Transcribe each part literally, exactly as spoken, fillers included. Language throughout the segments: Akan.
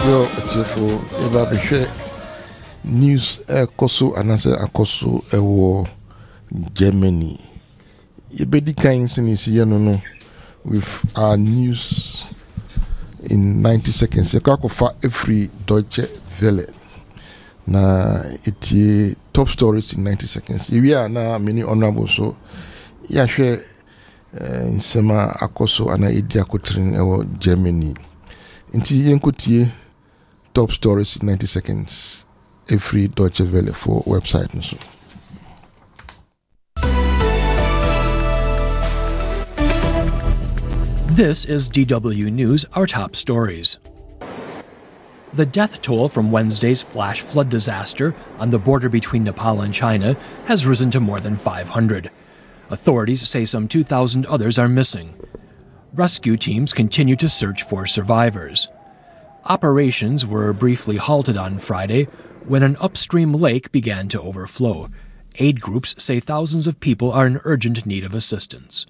Yo, Chefo, Eba Beshe news Koso anase akoso ewo Germany. Ebedi kinds in is no no with our news in ninety seconds. Ekako fa every Deutsche Welle. Na iti top stories in ninety seconds. We are na many honorable so ya share in sema akoso ana idi akotrin ewo Germany. Inti yenkotie top stories in ninety seconds. Every Deutsche Welle for website and so. This is D W News, our top stories. The death toll from Wednesday's flash flood disaster on the border between Nepal and China has risen to more than five hundred. Authorities say some two thousand others are missing. Rescue teams continue to search for survivors. Operations were briefly halted on Friday when an upstream lake began to overflow. Aid groups say thousands of people are in urgent need of assistance.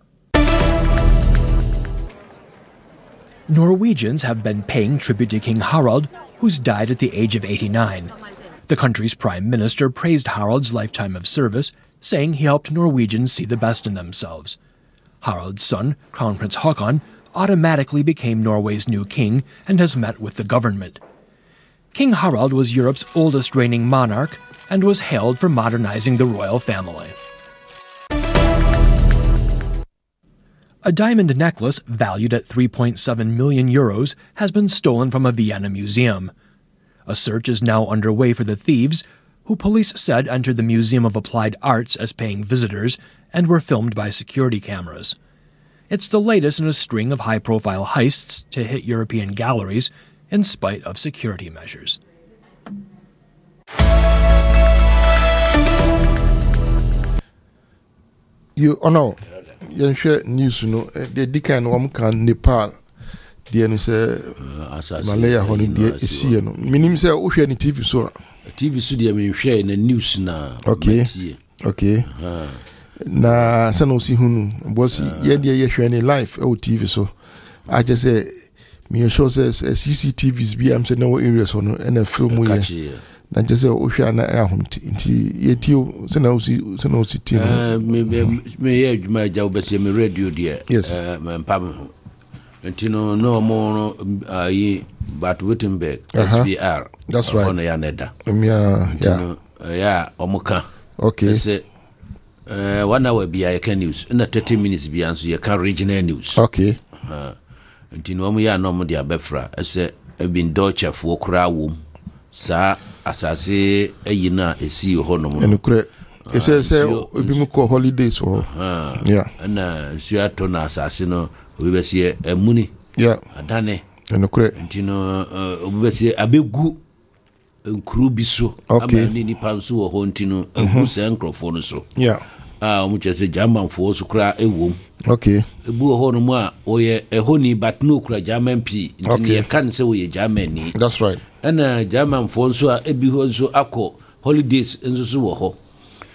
Norwegians have been paying tribute to King Harald, who's died at the age of eighty-nine. The country's prime minister praised Harald's lifetime of service, saying he helped Norwegians see the best in themselves. Harald's son, Crown Prince Haakon, automatically became Norway's new king and has met with the government. King Harald was Europe's oldest reigning monarch and was hailed for modernizing the royal family. A diamond necklace valued at three point seven million euros has been stolen from a Vienna museum. A search is now underway for the thieves, who police said entered the Museum of Applied Arts as paying visitors and were filmed by security cameras. It's the latest in a string of high-profile heists to hit European galleries in spite of security measures. You oh no, you share news no. The decan one can Nepal. The no say Malaya holiday is here no. Minim say o share ni T V so. T V so dey me share na news na. Okay. Okay. Uh, na sano si hunu boss ye dey ye share ni live o T V so. I just say me show says C C T Vs be am say no areas on and a film we na just say o hwa na e ahom nti ye tio say na o si say na o si team eh me me ye adwuma ja obese me radio there eh me pam nti no no mo ayi but Wittenberg S V R that's right on ya neda yeah yeah yeah omuka okay say eh one hour bia ye can news na thirty minutes bia so ye can regional news okay uh nti no mo ya no mo dia befra ese ebin Deutsche fo kura wom sa asase ayina esi ho no mo enukure e say say obi mu ko holidays ho yeah na suato na asase no obi be se amuni yeah adane enukure nti no obi be se abegu nkuru bi so amani ni panso ho nti no egu se nkrofo no so yeah ah omu chese German fo so kura ewom okay ebu ho no mu a oye ehoni but no kura German p nti ye kan se oye German ni that's right and German fo so a ebi ho so akọ holidays enso so wo ho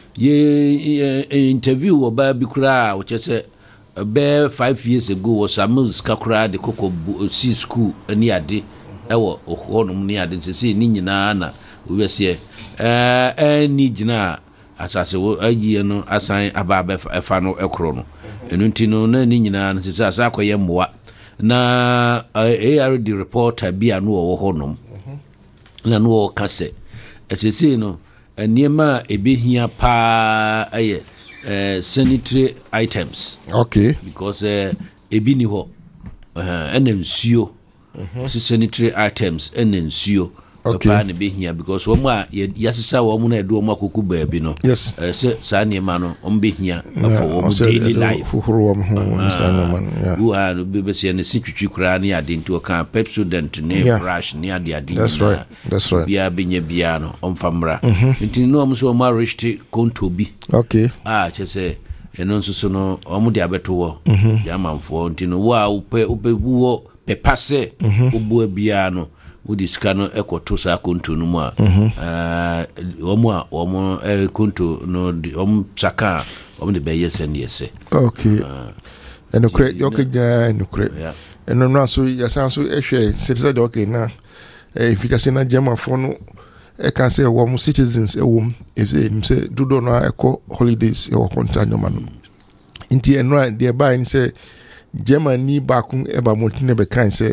ye interview wo ba bi kura o chese be five years ago was Samuels kakura de koko si school ani ade ewo ho no ni ade se ni nyina na we se eh ani gina asase wo agie no asan aba efa no ekro no enu ntino na ni nyina no se asa akoye mmoa na A R D reporter bia no wo ho no na no kase esese no eniema ebehia pa aye eh sanitary items okay because eh ebi ni ho eh enensuo sanitary items enensuo okay pa ne behia because wo ma yasesa wo mu na edo mo akoku baabi no yes eh se sa ne ma no o behia for wo daily life fuhuru wo ho sa no man yeah who are be se ne sitwitwi kra ne ade nti o kan Pepsodent ne brush ne ade ade that's right that's right bia benya bia no o mfamra nti no am so ma rich konto bi okay ah chese eno nso so no o mu de abeto wo jamanfo nti no wo a upe upe wo pepase obo bia no udi skano ekoto sa konto no mu a eh omo a omo e konto no om saka om de beye sendese okay and the crate you can and the crate and no so ya san so ehwe citizen de okay na if you say na German for no I can say one citizens a wom if they say do do no eco holidays e wakonta nyoma no nti enra de ba ni say German ni ba kun e ba montine be kan say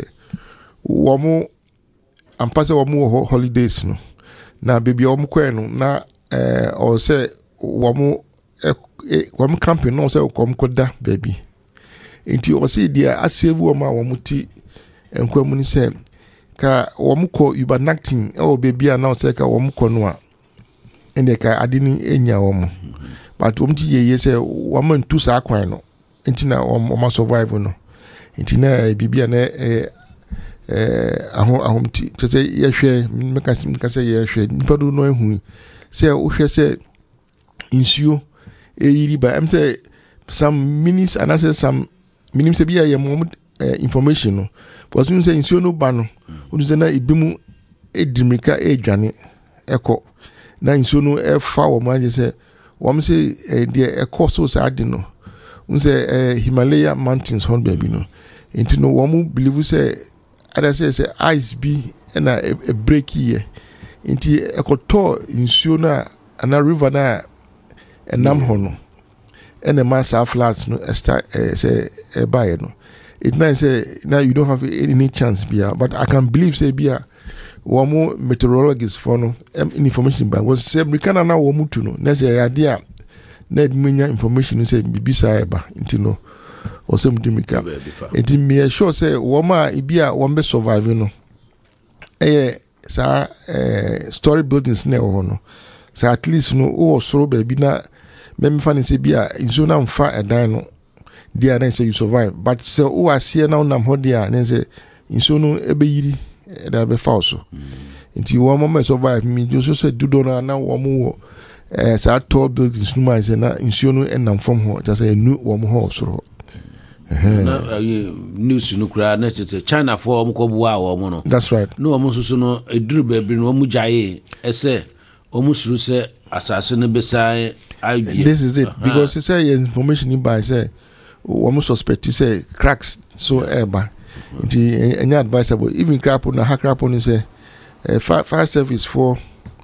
wo mo ampase wo mo holidays no na baby wo mo kwen no na eh o say wo mo wo mo camping no say wo mo koda baby nti o say dia asave wo ma wo mo ti enkwamu ni say ka wo mo ko übernachting e o baby na o say ka wo mo ko no a ende ka adini enya wo mo but wo mo ti ye say wo mo ntu sa kwan no nti na wo mo survive no nti na bibia na eh eh aho ahomti tete ye hwe meka meka say ye hwe nipa do no ehu say o hwe say insuo e yiri ba am say some minutes and I say some minutes be ye mo information no but you say insuo no ba no o say na ibimu edimrika edwane eko na insuo no e fa wo ma say wo say de eko so say ade no we say Himalaya mountains hon baby no into no wo believe say ada say say ice be na a break here into ekoto insuo na ana river na enam ho no and the mass flats no start say e buy no it mean say now you don't have any chance bia but I can believe say bia wo mo meteorologists for no information by was say American na wo mutu no na say ya dia na edmunya information say bibisa eba nti no o say mudimika enti me sure say wo ma ibia wo be survive no eh sa eh story buildings na wo no so at least no o soro ba bi na me me fan say bia inso na mfa edan no dia na say you survive but say o asie na unam ho dia na say inso no ebe yiri da be fa so nti wo ma survive me just say dudo na na wo mo eh sa tall buildings no man say na insuo no enam from ho just say nu wo mo ho soro na news no kra na say China for wo ko buwa wo mo no that's right no wo mo susu no eduru ba bi no wo mo jaye ese wo mo suru say asase no be sai idea this is it because he say information in by say wo mo suspect say cracks so eba nti any advisable even crap na hack crap on say fire service for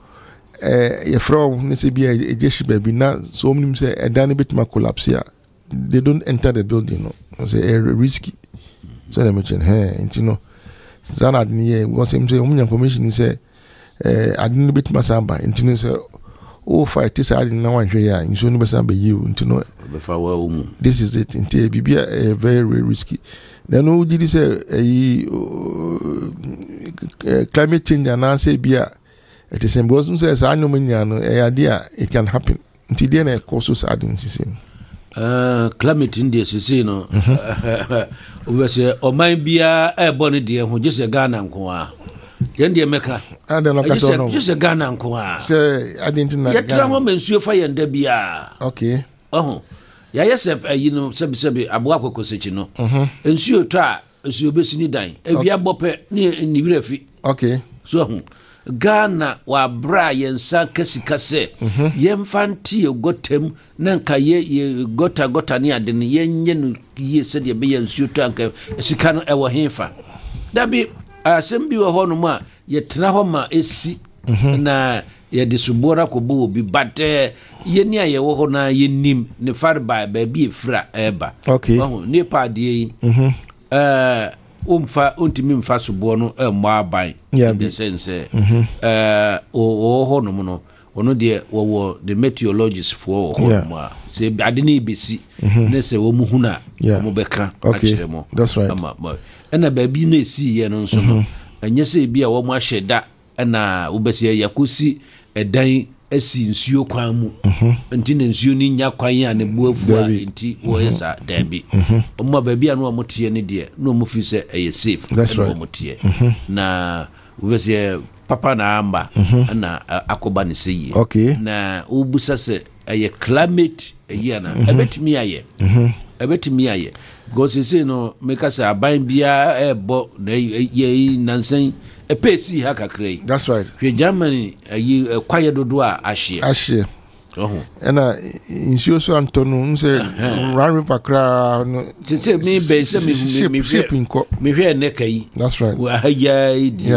eh ye from ne se bia ejeshi baby na so mnim say e dan bit ma collapse ya they don't enter the building no say e risky so they mention hey you know zana ni ye we say say um information say eh adin bit ma samba you say oh fight this adin na wan hwe ya nso no be samba yi you know be fa wa um this is it nti bibia eh, very, very risky then no did say eh climate change and say bia it is important say say anu manya no e idea it can happen until then e cause sad insisi uh climate in this say no we say o man bia e boni de ho just Ghana nko a yen de meka and no ka so no just Ghana nko a say identity na ya tra ho mensuo fa yen da bia okay oh ya yes you know sebi sebi abo akokosechi no ensuo to a ensuo besini dan e bia bope ni ni wirefi okay so Ghana wa bra yensa kasika se yemfanti gotem na nka ye gota gota ni ade ne yenye no ye se de be yensu to anka sika no e wo hefa dabi asem bi wo ho no ma ye tena ho ma esi na ye de subora ko bo bi bate ye ni aye wo ho na ye nim ne farba ba bi efra eba okay ne pa de yi eh umfa untimi mfa sobo no emmo aban in the sense eh o ho no no ono de wo the meteorologists for ho no ma se adini besi ne se wo mu huna mo beka akire mo that's right ena ba bi na esi ye no nso no enye se bi a wo mo aheda na wo besi yakosi edan esi nsuo kwan mu nti na nsuo ni nya kwan ya ne buafu a nti wo yesa dabi omma ba bia no mo tie ne de no mo fi se eye safe no mo tie na wo besi papa na amba na akoba ne seyi okay na wo busa se eye climate eye na ebetimi aye ebetimi aye because say no make us aban bia ebo na ye nansan e pesi ha kakrai that's right we Germany ayi kwaye dodo a ahye ahye oh ena insio so antonu nse run river kra no say me be say me me shipping ko me hwe ne kai that's right wa haya idi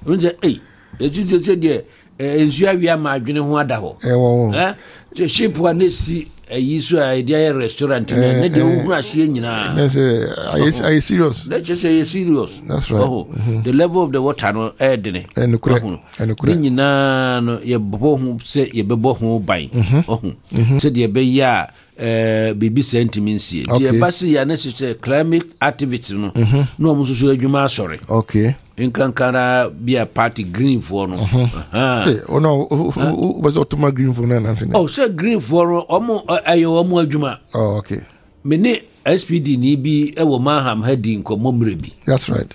unje eh eju je de ensu awia ma adwene ho ada ho eh eh ship wa na si ayi so a dia restaurant na na de hu ahye nyina that's are you serious? Let's just say serious. That's right. Oh, mm-hmm. The level of the water no air dene and correct and correct nyina no ye bobo hu se ye bebo hu ban oh se de be ya eh bibi sentimency de basi ya na se climate activity no no mo so adwuma asore okay in kankara be a party green for no ah eh oh no was automatic green for na nansi oh say green for omo ayo omo adwuma oh okay me ne S P D ni bi e wo Manham heading komo mre bi that's right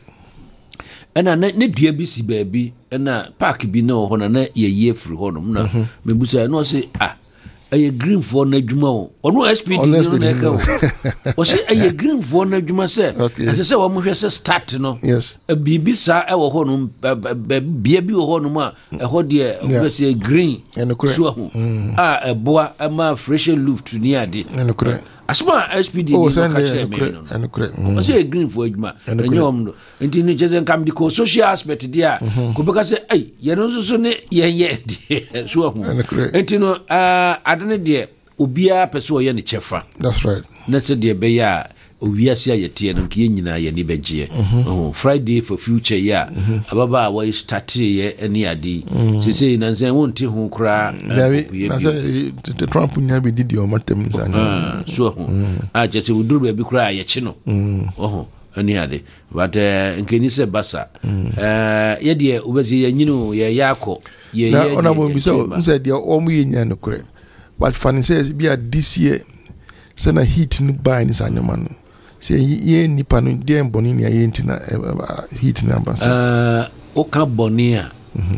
ena ne dua bi si ba bi ena park bi na ho na na ye ye free ho no na me busa no say ah aye green for na adwuma o ono S P D no na ka o say aye green for na adwuma se ase se wo mo hwe se start no yes e bibi sa e wo ho no bia bi wo ho no ma e ho de we say green so ho ah e boa e ma fresh luft ni ade eno correct asma S P D oh ni send no eno correct o say green for adwuma enyom no enti ni jezen kam di ko social aspect dia ko beka say ai ye no so ne ye ye so ho enti no ah adene de obia pese o ye ne chefa that's right na se de be ya owiase ayete no ke nyina ye ni begie oh Friday for future ya ababa wa start ye eni ade se se na nsen wonti ho kra na se the Trump nya be didi o matem nsan so ho a je se uduru be kra ye chi no oh eni ade but nkeni se basa eh ye de obezi ye nyinu ye yakọ ye ye na ona bo bi se nse de o mu ye nya no kra but funny says be a this year se na heat ni buy ni sanyoma no se ye nipa no de mboni ni ye ntina heat number so eh o ka boni a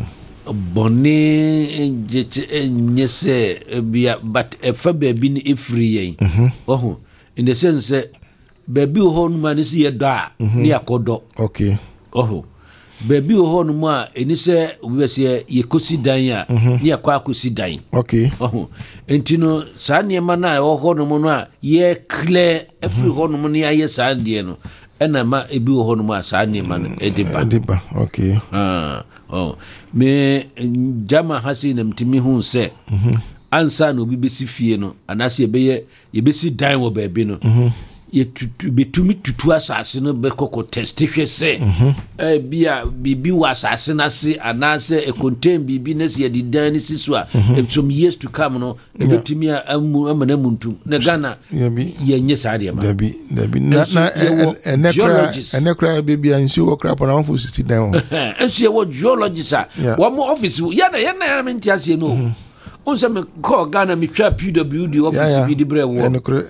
boni je nyese bia but e fa ba bi ni efri yen oh in the sense baby ho no ma ni se ye do a ni akodo okay oh baby ho no ma eni se we se ye kosi dan a ni akwa kosi dan okay oh entino sa ne ma na ho no mo no a ye clear every ho no mo ni aye sa de no ena ma ebi ho no ma sa ne ma ediba ediba okay ah oh me jama hasi na mtimi hu se ansa no bi besi fie no anase be ye ye besi dan wo baby no ye tutu betumi tutu asase no be kokko test hwe se eh bia bibi wa asase na se anase e contain bibi na se ye didan ni siso a some years to come no e betumi amu amana muntu na Ghana ye nye sa de ma dabi dabi na na enekra enekra bibi ansu wo kra pona one sixty down ensu ye wo geologist a wo mo office ya na ya na me ntiase no onse me call Ghana me twa P W D office bi di bre wo enekra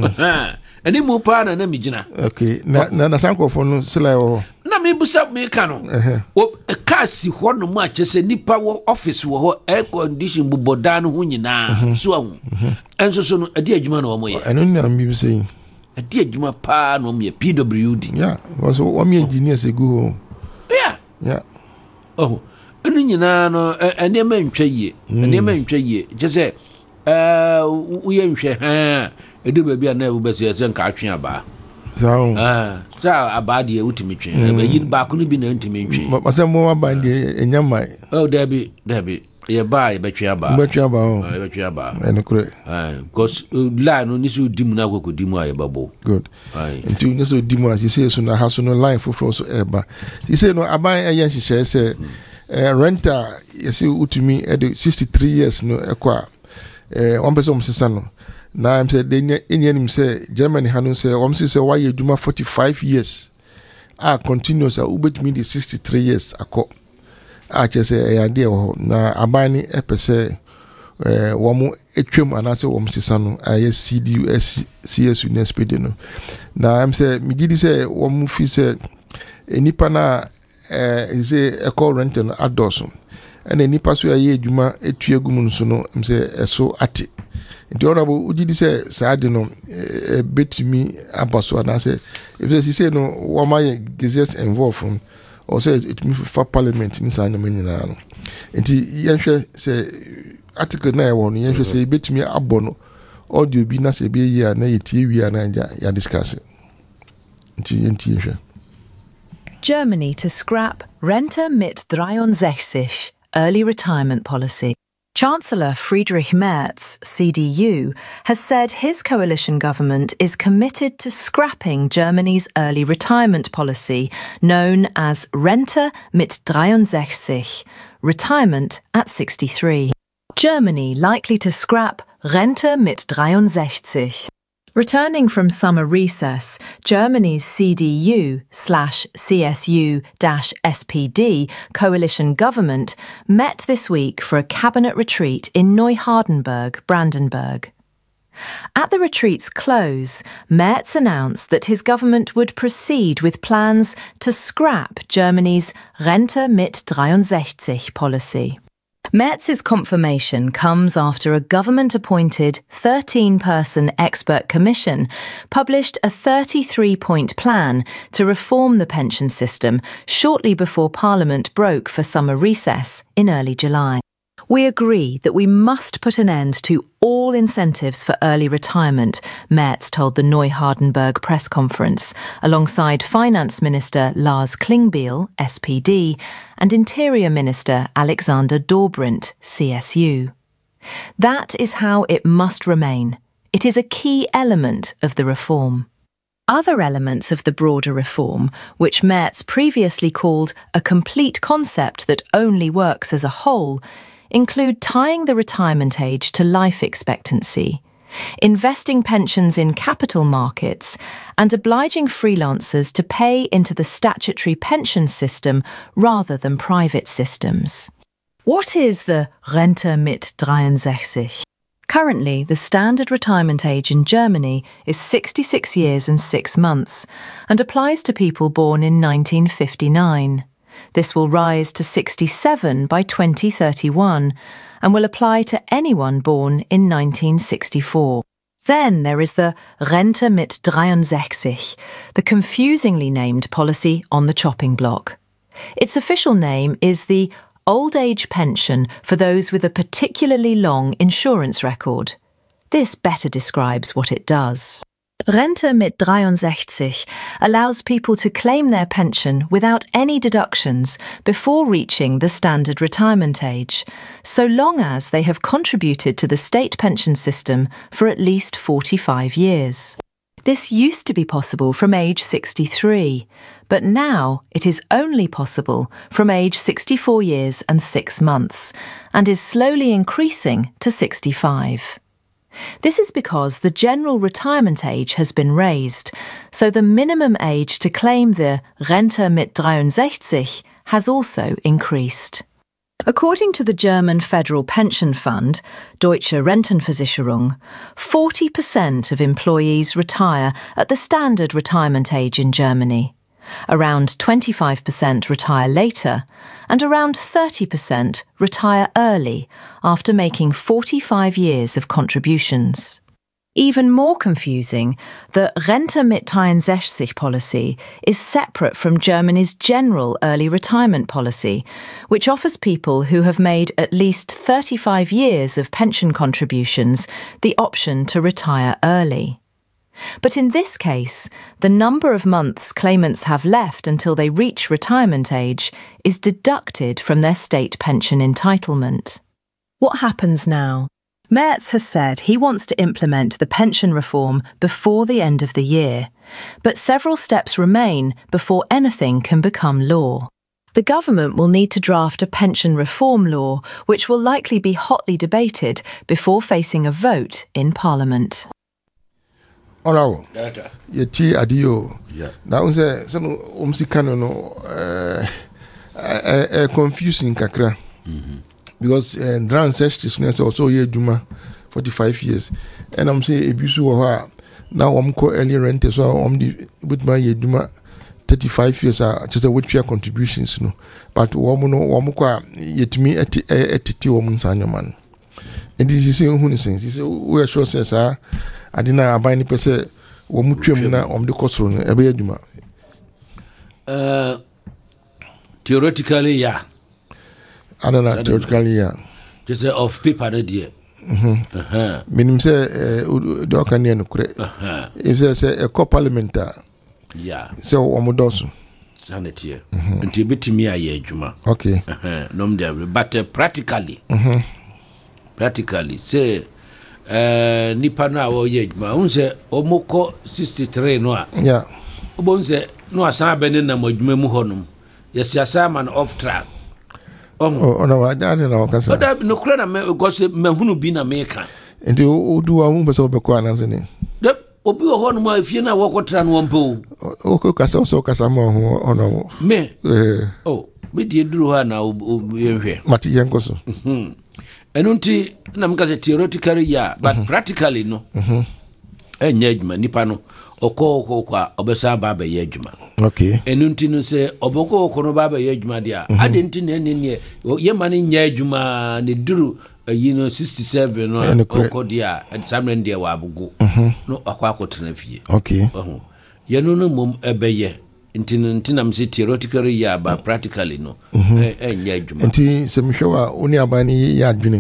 eni mu pa na na mi gina okay na na na sanko fo no sila yo na me busa me ka no o ka si ho no mu a chese nipa wo office wo ho air condition bu bodan ho nyina so ahu enso so no ade adwuma na wo mo ye eno na mi say ade adwuma pa no me P W D yeah was wo me engineer se go yeah yeah oh enu nyina no ene ma ntwa ye ene ma ntwa ye chese eh wo ye nhwe ha edu ba bia na wo bese se nka atwe aba so ah sa aba de utimi twe ba yin ba ko no bi na ntimi ntwe ma se mo aba de enyama oh dabi dabi ye ba ye betwe aba betwe aba oh ye betwe aba ene kure ah because la no ni so dimu na ko dimu aye babo good ai nti ni so dimu as say so na ha so no line for so eba you say no aba ayen hihye say renter you say utimi e sixty-three years no ekwa eh one person msesa no na am say de enyenim say Germany hanu say om say why you duma forty-five years ah continuous ubetumi de sixty-three years akọ ah che say ya de ho na abani epese eh wo etwem anase wo msesa no aye C D U S C S U N S P D no na am say mi gidi say wo mu fi say enipa na eh is a call rent no adoso and enipa so aye adwuma etuagum no so no am say eso ate nti ona bo ugidi say saade no betimi abaso na say if they say no wo ma ye gazette involve or say it me for parliament ni sa na nyina no nti yenhwe say article na e wo no yenhwe say betimi abo no audio bi na say be yi na ye tie wi na ya discuss nti yenti yenhwe Germany to scrap Rente mit dreiundsechzig early retirement policy. Chancellor Friedrich Merz, C D U, has said his coalition government is committed to scrapping Germany's early retirement policy, known as Rente mit dreiundsechzig, retirement at sixty-three. Germany likely to scrap Rente mit dreiundsechzig. Returning from summer recess, Germany's C D U slash C S U dash S P D coalition government met this week for a cabinet retreat in Neuhardenberg, Brandenburg. At the retreat's close, Merz announced that his government would proceed with plans to scrap Germany's Rente mit dreiundsechzig policy. Merz's confirmation comes after a government-appointed thirteen-person expert commission published a thirty-three point plan to reform the pension system shortly before Parliament broke for summer recess in early July. We agree that we must put an end to all incentives for early retirement, Merz told the Neuhardenberg press conference, alongside Finance Minister Lars Klingbeil, S P D, and Interior Minister Alexander Dobrindt, C S U. That is how it must remain. It is a key element of the reform. Other elements of the broader reform, which Merz previously called a complete concept that only works as a whole, include tying the retirement age to life expectancy, investing pensions in capital markets, and obliging freelancers to pay into the statutory pension system rather than private systems. What is the Rente mit dreiundsechzig? Currently, the standard retirement age in Germany is sixty-six years and six months and applies to people born in nineteen fifty-nine. This will rise to sixty-seven by twenty thirty-one and will apply to anyone born in nineteen sixty-four. Then there is the Rente mit dreiundsechzig, the confusingly named policy on the chopping block. Its official name is the Old Age Pension for those with a particularly long insurance record. This better describes what it does. Rente mit dreiundsechzig allows people to claim their pension without any deductions before reaching the standard retirement age, so long as they have contributed to the state pension system for at least forty-five years. This used to be possible from age sixty-three, but now it is only possible from age sixty-four years and six months, and is slowly increasing to sixty-five. This is because the general retirement age has been raised, so the minimum age to claim the Rente mit dreiundsechzig has also increased. According to the German Federal Pension Fund, Deutsche Rentenversicherung, forty percent of employees retire at the standard retirement age in Germany. Around twenty-five percent retire later, and around thirty percent retire early after making forty-five years of contributions. Even more confusing, the Rente mit dreiundsechzig policy is separate from Germany's general early retirement policy, which offers people who have made at least thirty-five years of pension contributions the option to retire early. But in this case, the number of months claimants have left until they reach retirement age is deducted from their state pension entitlement. What happens now? Merz has said he wants to implement the pension reform before the end of the year, but several steps remain before anything can become law. The government will need to draft a pension reform law, which will likely be hotly debated before facing a vote in Parliament. Honorable, yeti adio. Na unse sanu umsikano no eh eh confusing kakra. Mhm. Because uh, Dran Sestis is also here Duma forty-five years. And I'm saying Ebusu wa now I'm call early rent so I'm the with my Duma thirty-five years are just a with your contributions no. But woman no woman kwa yet me at etiti woman sanyo man. And this is saying who is saying this we are sure says ah I didn't buy any person woman twem na om the cost run ebe Duma. Uh theoretically yeah. I don't know, theoretically, yeah. Just uh, off paper, dear. Mm-hmm. Uh-huh. Meaning, say, the Okanian, if there's a co parliamentar, yeah. So, Omodosu. sanity nti betimi aye adwuma okay eh nom there but uh, practically mhm practically say eh uh, nipa na wo ye adwuma unse omoko sixty-three no a yeah obonse no asan bene na adwuma mu honum yes assignment off track oh oh no I don't know kasa oda no kura na me because me hunu bi na me ka nti odu wa mu bese obekọ ananse ni de obi wo honum afie na wo kotra no mpo o kasa so kasa ma ho ono me eh oh me die duru ha na yenhwe mati yenko so mhm enu nti na mka theoretically ya but mm-hmm. practically no mhm enya adwuma nipa no okọ okọ kwa obesa ba ba ye adwuma okay enu nti no se oboko okọ no ba ba ye adwuma dia ade nti na ene ne ye ma ne nya adwuma ne duru you know sixty-seven no okọ dia examine dia wa abugo no akwa akotena fie okay oho ye no no mom ebeye nti nti na mse theoretically ya ba practically no enya adwuma nti se mhwewa oni abani ya adwene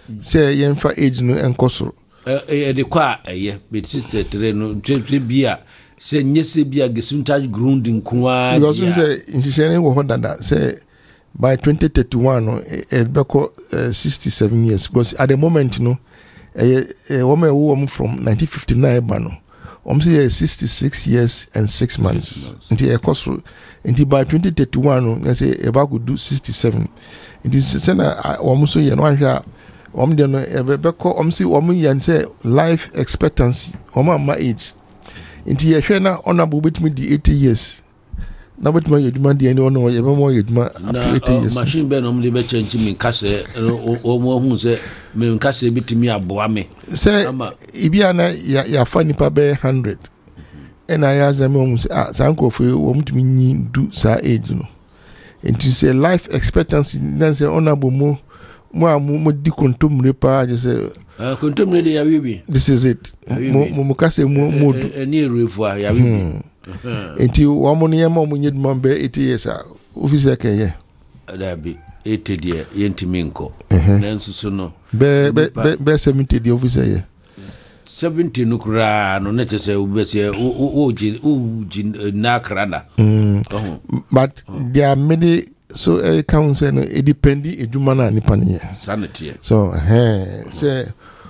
se ye mfa age no enkoso eh de kwa eye bit sixty-three no twe bia se nyese bia gesuntage grounding kwa because we say inshishere wo hodanda say by twenty thirty-one no e beko sixty-seven years because at the moment no eh woman who from nineteen fifty-nine ba no om say sixty-six years and six months nti e koso nti by twenty thirty-one no say e ba go do sixty-seven nti say na om so ye no ahwa om de no e beko om say om yan say life expectancy om am age nti ye hwe na honorable betimi di eighty years na betimi ye duma di ani ono ye be mo ye duma after eighty years machine be no mo de be change mi kase o mo hu se me kase betimi aboa me say ibia na ya ya fa nipa be one hundred ena ya zame o mu se ah sanko fe o mutumi nyi du sa age no nti say life expectancy na say honorable mo mo mo di kontomre pa je say ah kontomre de ya wibi this is it mo mo kase mo mo eni refu ya wibi enti wo mo ne ma mo nyeduma be eighty years a officer kan ye da bi eighty de yentimi nko nanso so no be be be seventy de officer ye seventy no kura no ne tese ubese o ji o ji na krada but there are many so a council no it depend eduma na nipa ne sanity so eh say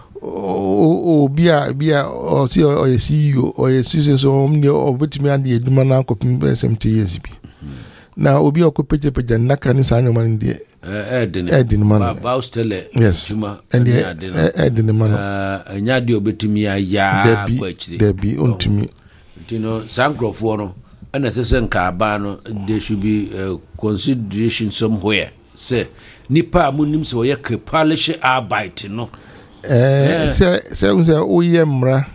o bia bia o si o ye C E O o ye C so o mne o betimi ade eduma na akopim be seventy years bi na obi okopeje peje naka ni sa nyoman de eh edin edin man ba stele juma and edin man eh nya de obetimi ya ya kwa chiri debi ontimi tino sankrofo no ana sese nka ba no there should be uh, consideration somewhere say nipa munim so ye ke polish arbeit no eh se se unse oye mra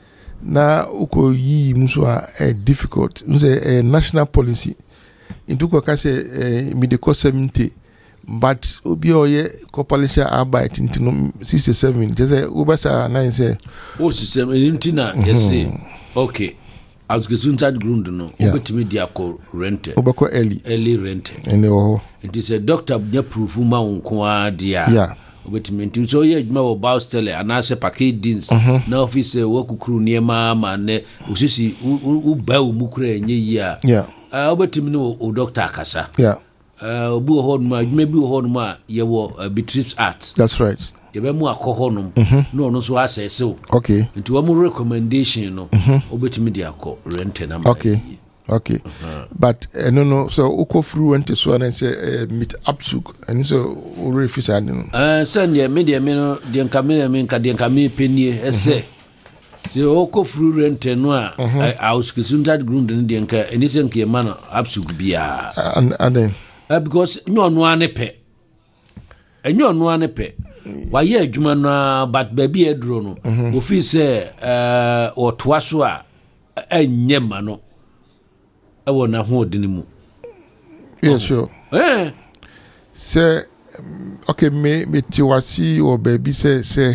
na uko yi muso a difficult unse a national policy into ko kase medical seventy but obi oye ko polish arbeit into sixty-seven just ubasa nine say o sixty-seven intina yes okay as gesuntage ground no obetimi dia ko rent obeko early early rent ene o it is a doctor nya proof ma wonko adia yeah obetimi nti so ye adwuma wo baustele anase package deans na office wo kukuru niema ma ne osisi u ba wo mukura enye yi a yeah ah obetimi no o doctor akasa yeah ah obi wo ho no ma adwuma bi wo ho no ma ye wo Beatrice Art that's right ye be mu akọ no no no so assess okay nti wo mu recommendation no obetimi dia ko rent na ma okay okay uh-huh. But uh, no no so uko through went to so and say uh, meet upsuk and so we refuse and no eh send ye media me no de nka me me nka de nka me penie ese so uko through rent no a house kisunta ground no de nka eni se nka ma no upsuk bia and and then uh, because nyo no ane pe enyo no ane pe wa ye adwuma no but baby edro no wo fi se eh o toa so a enye ma no e wona ho odini mu yeah sure eh say um, okay me me tiwasi or baby say say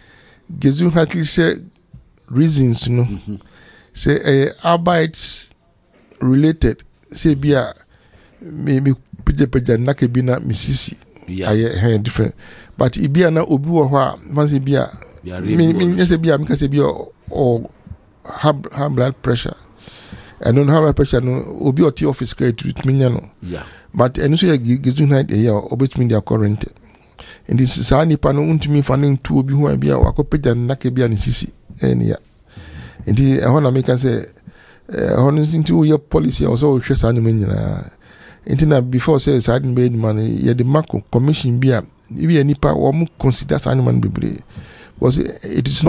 gezu hatli say reasons no mm-hmm. say uh, arbeit related say bia me me pije pije na ke bina misisi yeah I different but ibia na obi wo ho a man say bia me me say bia me say bia or high blood pressure I don't have a pressure no obi oti office create with me no yeah but eno so ye gizu night e ya obetimi dia current and this is any pa no untimi fa no ntu obi ho bia wakopeda na ka bia ne sisi eni ya and e ho na make say eh ho no ntu ye policy also hwe sa nyama nyina and before say side made man ye the mark commission bia bia nipa wo mu consider sa nyama bebre was it is not